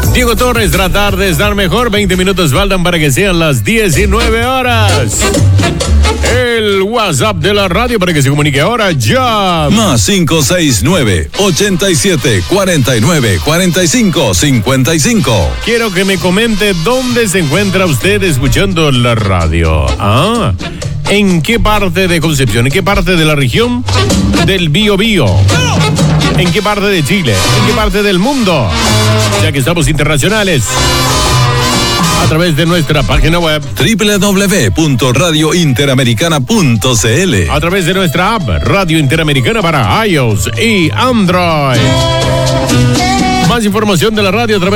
Diego Torres, tratar de estar mejor. 20 minutos faltan para que sean las 19 horas. El WhatsApp de la radio para que se comunique ahora ya. Más 569-87-49-45-55. Quiero que me comente dónde se encuentra usted escuchando la radio. ¿En qué parte de Concepción? ¿En qué parte de la región del Biobío? ¿En qué parte de Chile? ¿En qué parte del mundo? Ya que estamos internacionales. A través de nuestra página web www.radiointeramericana.cl. A través de nuestra app Radio Interamericana para iOS y Android. Más información de la radio a través